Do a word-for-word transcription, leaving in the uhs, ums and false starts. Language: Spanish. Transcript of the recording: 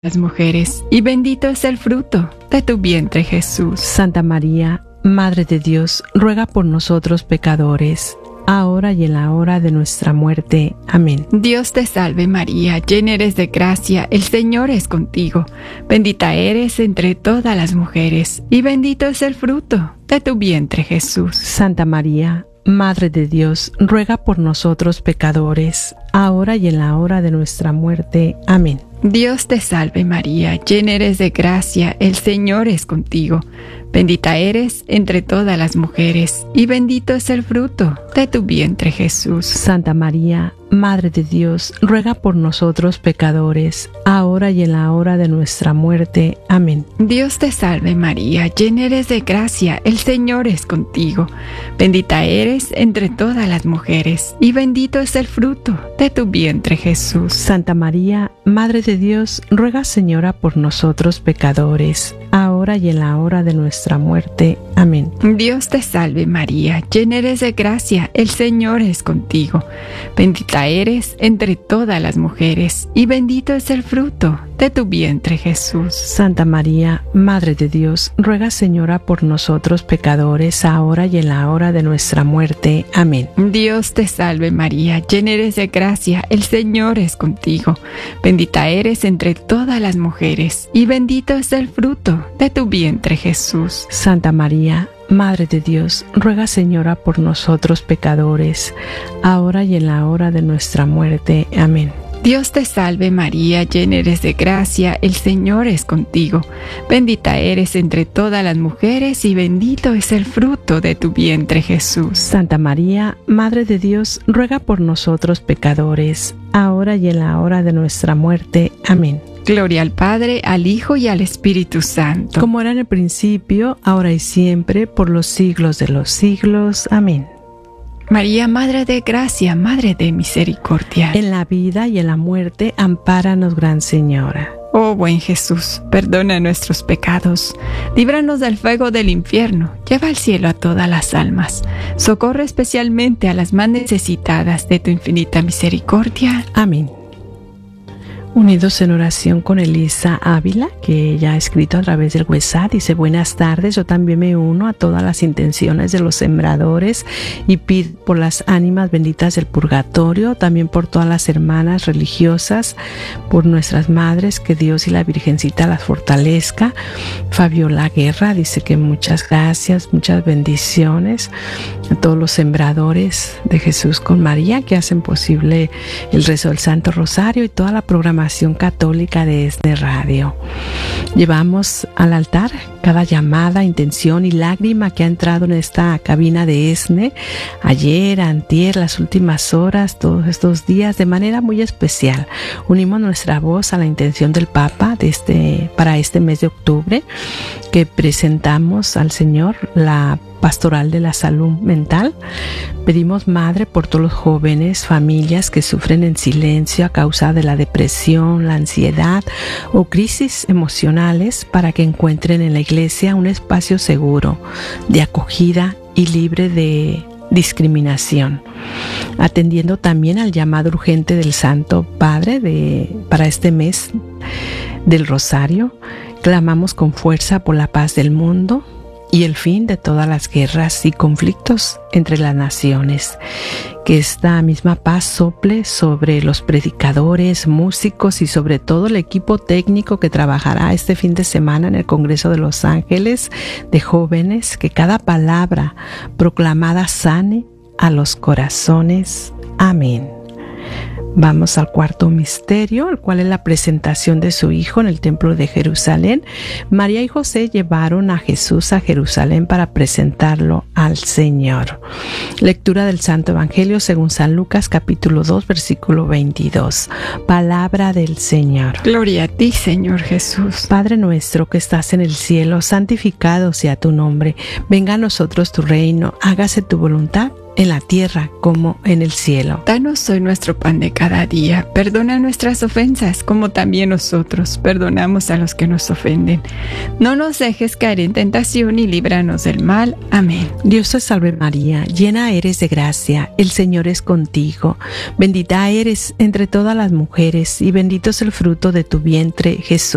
las mujeres, y bendito es el fruto de tu vientre, Jesús. Santa María, Madre de Dios, ruega por nosotros pecadores, ahora y en la hora de nuestra muerte. Amén. Dios te salve María, llena eres de gracia, el Señor es contigo. Bendita eres entre todas las mujeres, y bendito es el fruto de tu vientre, Jesús. Santa María, Madre de Dios, ruega por nosotros pecadores, ahora y en la hora de nuestra muerte. Amén. Dios te salve María, llena eres de gracia, el Señor es contigo. Bendita eres entre todas las mujeres, y bendito es el fruto de tu vientre, Jesús. Santa María, Madre de Dios, ruega por nosotros pecadores, ahora y en la hora de nuestra muerte. Amén. Dios te salve María, llena eres de gracia, el Señor es contigo. Bendita eres entre todas las mujeres, y bendito es el fruto de tu vientre, Jesús. Santa María, Madre de Dios, ruega, Señora, por nosotros pecadores, ahora y en la hora de nuestra muerte. Amén. Dios te salve María, llena eres de gracia, el Señor es contigo. Bendita eres entre todas las mujeres, y bendito es el fruto de tu vientre, Jesús. Santa María, Madre de Dios, ruega, Señora, por nosotros pecadores, ahora y en la hora de nuestra muerte. Amén. Dios te salve María, llena eres de gracia, el Señor es contigo. Bendita eres entre todas las mujeres, y bendito es el fruto de tu vientre, Jesús. Santa María, Madre de Dios, ruega, Señora, por nosotros pecadores, ahora y en la hora de nuestra muerte. Amén. Dios te salve María, llena eres de gracia, el Señor es contigo. Bendita eres entre todas las mujeres, y bendito es el fruto de tu vientre, Jesús. Santa María, Madre de Dios, ruega por nosotros pecadores, ahora y en la hora de nuestra muerte. Amén. Gloria al Padre, al Hijo y al Espíritu Santo. Como era en el principio, ahora y siempre, por los siglos de los siglos. Amén. María, Madre de Gracia, Madre de Misericordia. En la vida y en la muerte, ampáranos, Gran Señora. Oh buen Jesús, perdona nuestros pecados, líbranos del fuego del infierno, lleva al cielo a todas las almas, socorre especialmente a las más necesitadas de tu infinita misericordia. Amén. Unidos en oración con Elisa Ávila, que ella ha escrito a través del WhatsApp, dice: buenas tardes, yo también me uno a todas las intenciones de los sembradores y pido por las ánimas benditas del purgatorio, también por todas las hermanas religiosas, por nuestras madres, que Dios y la Virgencita las fortalezca. Fabiola Guerra dice que muchas gracias, muchas bendiciones a todos los sembradores de Jesús con María que hacen posible el rezo del Santo Rosario y toda la programación católica de ESNE Radio. Llevamos al altar cada llamada, intención y lágrima que ha entrado en esta cabina de ESNE ayer, antier, las últimas horas, todos estos días, de manera muy especial. Unimos nuestra voz a la intención del Papa de este, para este mes de octubre, que presentamos al Señor la Pastoral de la Salud Mental. Pedimos, Madre, por todos los jóvenes, familias que sufren en silencio a causa de la depresión, la ansiedad o crisis emocionales, para que encuentren en la Iglesia un espacio seguro, de acogida y libre de discriminación. Atendiendo también al llamado urgente del Santo Padre de, para este mes del Rosario, clamamos con fuerza por la paz del mundo y el fin de todas las guerras y conflictos entre las naciones. Que esta misma paz sople sobre los predicadores, músicos y sobre todo el equipo técnico que trabajará este fin de semana en el Congreso de Los Ángeles de jóvenes, que cada palabra proclamada sane a los corazones. Amén. Vamos al cuarto misterio, el cual es la presentación de su Hijo en el Templo de Jerusalén. María y José llevaron a Jesús a Jerusalén para presentarlo al Señor. Lectura del Santo Evangelio según San Lucas, capítulo dos, versículo veintidós. Palabra del Señor. Gloria a ti, Señor Jesús. Padre nuestro que estás en el cielo, santificado sea tu nombre. Venga a nosotros tu reino, hágase tu voluntad en la tierra como en el cielo. Danos hoy nuestro pan de cada día. Perdona nuestras ofensas, como también nosotros perdonamos a los que nos ofenden. No nos dejes caer en tentación y líbranos del mal. Amén. Dios te salve María, llena eres de gracia, el Señor es contigo. Bendita eres entre todas las mujeres y bendito es el fruto de tu vientre, Jesús.